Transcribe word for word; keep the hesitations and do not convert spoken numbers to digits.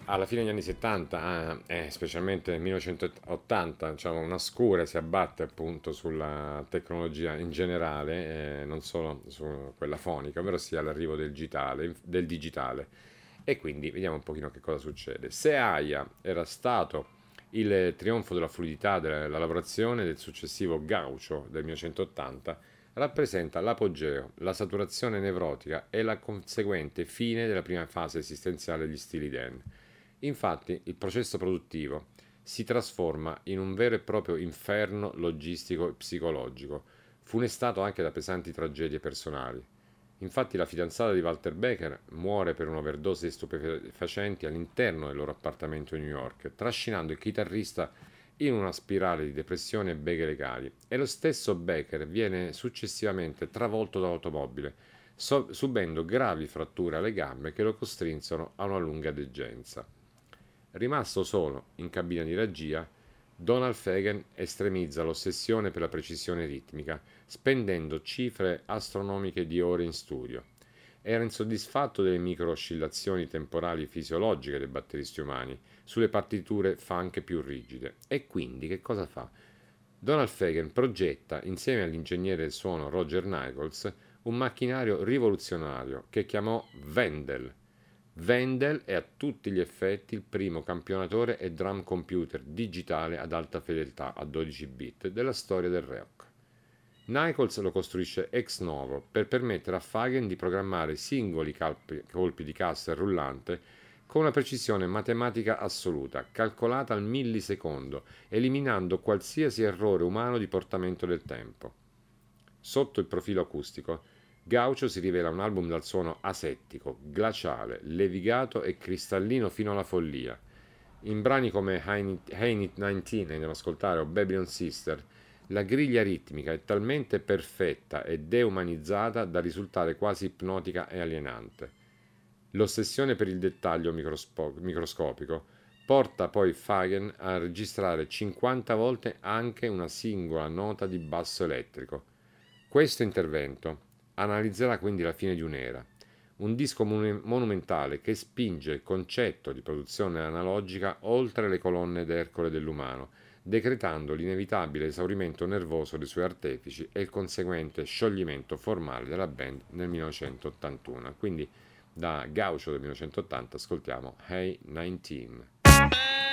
alla fine degli anni settanta, eh, eh, specialmente nel millenovecentottanta, diciamo, una scure si abbatte appunto sulla tecnologia in generale, eh, non solo su quella fonica, ovvero sia l'arrivo del digitale, del digitale. E quindi vediamo un pochino che cosa succede. Se AIA era stato il trionfo della fluidità della lavorazione del successivo Gaucho del millenovecentottanta, rappresenta l'apogeo, la saturazione nevrotica e la conseguente fine della prima fase esistenziale degli stili Dan. Infatti, il processo produttivo si trasforma in un vero e proprio inferno logistico e psicologico, funestato anche da pesanti tragedie personali. Infatti la fidanzata di Walter Becker muore per un'overdose di stupefacenti all'interno del loro appartamento a New York, trascinando il chitarrista in una spirale di depressione e beghe legali, e lo stesso Becker viene successivamente travolto dall'automobile, so- subendo gravi fratture alle gambe che lo costringono a una lunga degenza. Rimasto solo in cabina di regia, Donald Fagen estremizza l'ossessione per la precisione ritmica, spendendo cifre astronomiche di ore in studio. Era insoddisfatto delle micro-oscillazioni temporali fisiologiche dei batteristi umani sulle partiture funk più rigide. E quindi che cosa fa? Donald Fagen progetta, insieme all'ingegnere del suono Roger Nichols, un macchinario rivoluzionario che chiamò Wendell. Wendell è a tutti gli effetti il primo campionatore e drum computer digitale ad alta fedeltà a dodici bit della storia del rock. Nichols lo costruisce ex novo per permettere a Fagen di programmare singoli calpi, colpi di cassa rullante con una precisione matematica assoluta, calcolata al millisecondo, eliminando qualsiasi errore umano di portamento del tempo. Sotto il profilo acustico, Gaucho si rivela un album dal suono asettico, glaciale, levigato e cristallino fino alla follia. In brani come Ain't It diciannove, che andiamo ad ascoltare, o Babylon Sister, la griglia ritmica è talmente perfetta e deumanizzata da risultare quasi ipnotica e alienante. L'ossessione per il dettaglio microspo- microscopico porta poi Fagen a registrare cinquanta volte anche una singola nota di basso elettrico. Questo intervento analizzerà quindi la fine di un'era, un disco monumentale che spinge il concetto di produzione analogica oltre le colonne d'Ercole dell'umano, decretando l'inevitabile esaurimento nervoso dei suoi artefici e il conseguente scioglimento formale della band nel millenovecentottantuno. Quindi da Gaucho del millenovecentottanta ascoltiamo Hey diciannove.